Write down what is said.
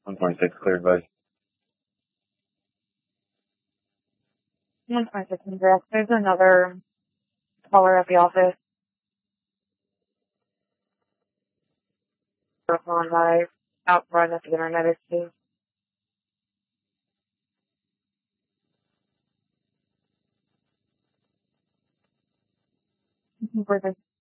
126 cleared, buddy. 126 ingress. There's another caller at the office. On live out front at the internet exchange. For this